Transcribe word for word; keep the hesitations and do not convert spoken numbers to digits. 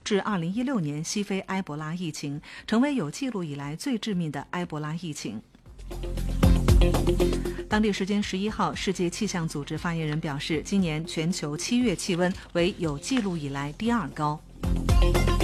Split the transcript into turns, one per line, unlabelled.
至二零一六年西非埃博拉疫情，成为有记录以来最致命的埃博拉疫情。当地时间十一号，世界气象组织发言人表示，今年全球七月气温为有记录以来第二高。